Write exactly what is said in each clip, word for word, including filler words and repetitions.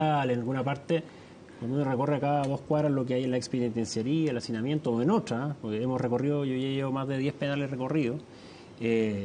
en alguna parte, cuando uno recorre cada dos cuadras lo que hay en la expenitenciaría, el hacinamiento o en otra, porque hemos recorrido, yo ya llevo más de diez penales recorridos, eh,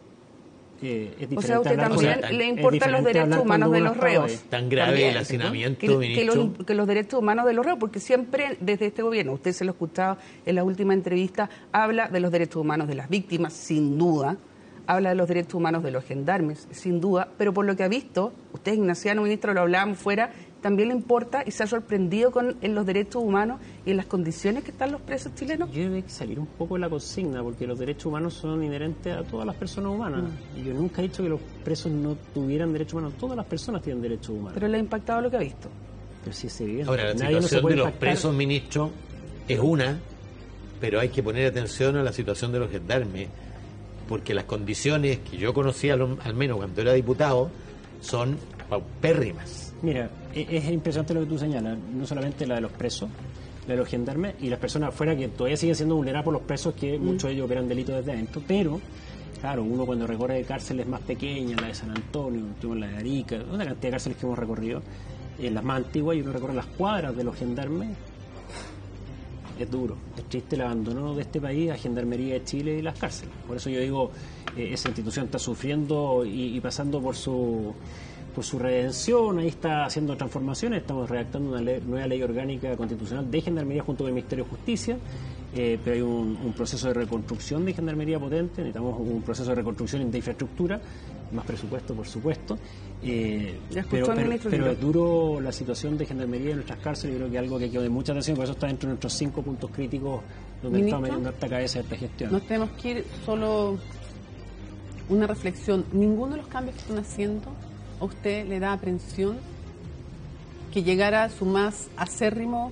eh, es diferente. O sea, a usted hablar también con, le importan los derechos humanos de los reos. Es tan grave También, el hacinamiento, que, ministro. que, los, que los derechos humanos de los reos, porque siempre desde este gobierno, usted se lo escuchaba en la última entrevista, habla de los derechos humanos de las víctimas, sin duda, habla de los derechos humanos de los gendarmes, sin duda, pero por lo que ha visto, usted, Ignaciano, ministro, lo hablábamos fuera, también le importa y se ha sorprendido con en los derechos humanos y en las condiciones que están los presos chilenos. Yo debe salir un poco de la consigna, porque los derechos humanos son inherentes a todas las personas humanas. Mm. Y yo nunca he dicho que los presos no tuvieran derechos humanos. Todas las personas tienen derechos humanos. Pero le ha impactado lo que ha visto. Pero sí es evidente. Ahora, la Nadie situación no de los impactar. presos, ministro, es una, pero hay que poner atención a la situación de los gendarmes, porque las condiciones que yo conocía, al menos cuando era diputado, son paupérrimas. Mira, es impresionante lo que tú señalas, no solamente la de los presos, la de los gendarmes y las personas afuera que todavía siguen siendo vulneradas por los presos, que mm. muchos de ellos operan delitos desde adentro, pero, claro, uno cuando recorre cárceles más pequeñas, la de San Antonio, la de Arica, una cantidad de cárceles que hemos recorrido, en las más antiguas, y uno recorre las cuadras de los gendarmes, es duro, es triste el abandono de este país a Gendarmería de Chile y las cárceles. Por eso yo digo, eh, esa institución está sufriendo y, y pasando por su... por su redención, ahí está haciendo transformaciones, estamos redactando una ley, nueva ley orgánica constitucional de Gendarmería junto con el Ministerio de Justicia, eh, pero hay un, un proceso de reconstrucción de Gendarmería potente, necesitamos un proceso de reconstrucción de infraestructura, más presupuesto, por supuesto, eh, pero, pero, pero es duro la situación de Gendarmería en nuestras cárceles, yo creo que es algo que quedó de mucha atención, por eso está dentro de nuestros cinco puntos críticos donde estamos metiendo harta cabeza de esta gestión. Nos tenemos que ir solo una reflexión, ninguno de los cambios que están haciendo ¿a usted le da aprensión que llegara su más acérrimo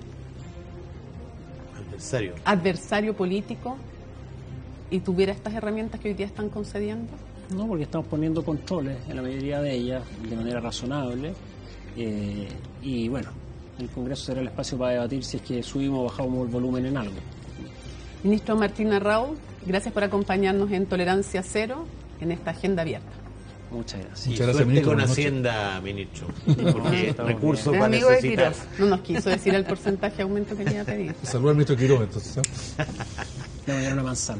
adversario. adversario político y tuviera estas herramientas que hoy día están concediendo? No, porque estamos poniendo controles en la mayoría de ellas de manera razonable eh, y bueno, el Congreso será el espacio para debatir si es que subimos o bajamos el volumen en algo. Ministro Martín Arrau, gracias por acompañarnos en Tolerancia Cero en esta agenda abierta. Muchas gracias. Y Muchas gracias, suerte ministro. con Buenas Hacienda, ministro. Porque recursos Es para amigo de necesitar. Quiroz. No nos quiso decir el porcentaje de aumento que le iba a pedir. Saludos al ministro Quiroz, entonces. ¿eh? Le voy a dar una manzana.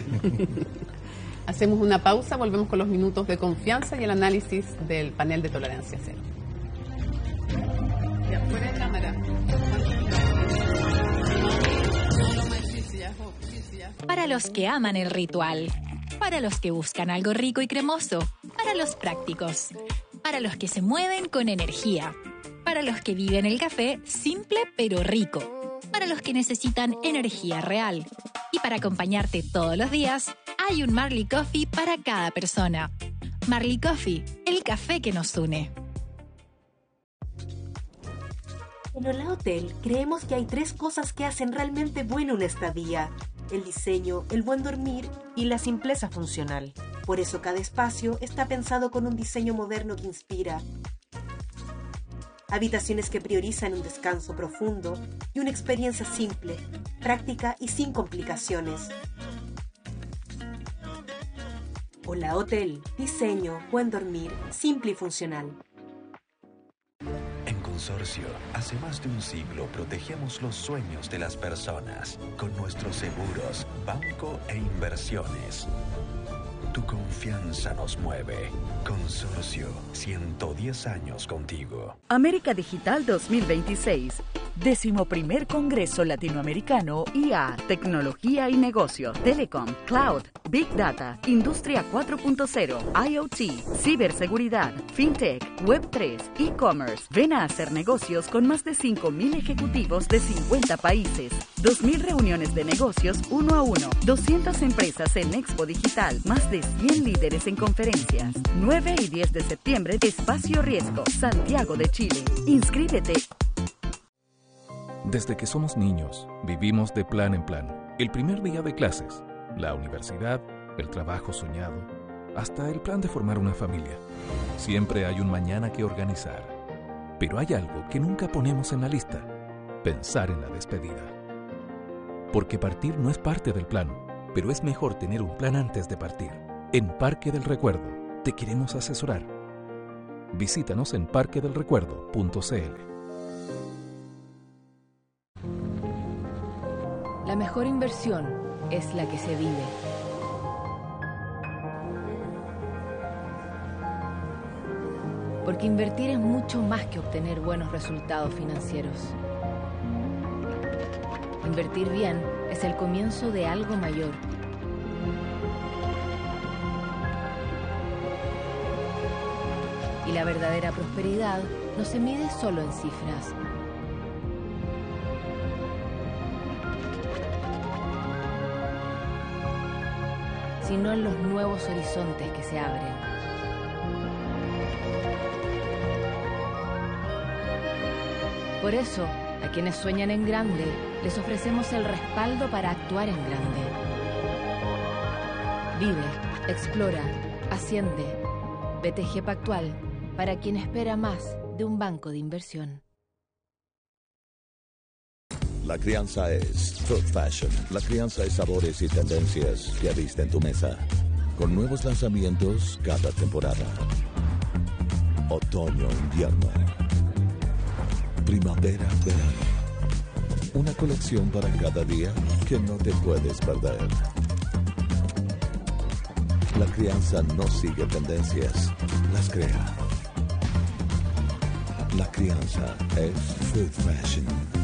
Hacemos una pausa, volvemos con los minutos de confianza y el análisis del panel de Tolerancia Cero. Ya, fuera de cámara. Para los que aman el ritual, para los que buscan algo rico y cremoso, para los prácticos, para los que se mueven con energía, para los que viven el café simple pero rico, para los que necesitan energía real. Y para acompañarte todos los días, hay un Marley Coffee para cada persona. Marley Coffee, el café que nos une. En Hola Hotel creemos que hay tres cosas que hacen realmente bueno una estadía: el diseño, el buen dormir y la simpleza funcional. Por eso cada espacio está pensado con un diseño moderno que inspira. Habitaciones que priorizan un descanso profundo y una experiencia simple, práctica y sin complicaciones. Hola Hotel, diseño, buen dormir, simple y funcional. En Consorcio, hace más de un siglo protegemos los sueños de las personas con nuestros seguros, banco e inversiones. Tu confianza nos mueve. Consorcio, ciento diez años contigo. América Digital dos mil veintiséis. Décimo primer Congreso Latinoamericano I A, Tecnología y Negocio, Telecom, Cloud, Big Data, Industria cuatro punto cero, IoT, Ciberseguridad, FinTech, Web tres, E-Commerce. Ven a hacer negocios con más de cinco mil ejecutivos de cincuenta países. dos mil reuniones de negocios uno a uno. doscientas empresas en Expo Digital. Más de cien líderes en conferencias. nueve y diez de septiembre, Espacio Riesgo, Santiago de Chile. Inscríbete. Desde que somos niños, vivimos de plan en plan. El primer día de clases, la universidad, el trabajo soñado, hasta el plan de formar una familia. Siempre hay un mañana que organizar. Pero hay algo que nunca ponemos en la lista: pensar en la despedida. Porque partir no es parte del plan, pero es mejor tener un plan antes de partir. En Parque del Recuerdo, te queremos asesorar. Visítanos en parque del recuerdo punto c l. La mejor inversión es la que se vive. Porque invertir es mucho más que obtener buenos resultados financieros. Invertir bien es el comienzo de algo mayor. Y la verdadera prosperidad no se mide solo en cifras. Sino en los nuevos horizontes que se abren. Por eso, a quienes sueñan en grande, les ofrecemos el respaldo para actuar en grande. Vive, explora, asciende. B T G Pactual, para quien espera más de un banco de inversión. La crianza es Food Fashion. La crianza es sabores y tendencias que viste en tu mesa. Con nuevos lanzamientos cada temporada. Otoño, invierno. Primavera, verano. Una colección para cada día que no te puedes perder. La crianza no sigue tendencias, las crea. La crianza es Food Fashion.